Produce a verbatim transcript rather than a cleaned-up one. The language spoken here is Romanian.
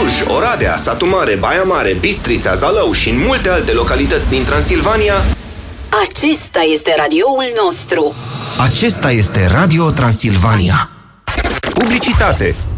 Cluj, Oradea, Satu Mare, Baia Mare, Bistrița, Zalău și în multe alte localități din Transilvania. Acesta este radioul nostru. Acesta este Radio Transilvania. Publicitate.